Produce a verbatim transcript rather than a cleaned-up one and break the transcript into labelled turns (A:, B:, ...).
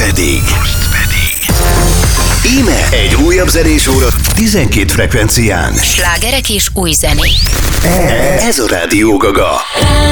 A: pedig... Íme egy újabb zenésóra tizenkét frekvencián.
B: Slágerek és új zenék.
A: Ez a Rádió Gaga.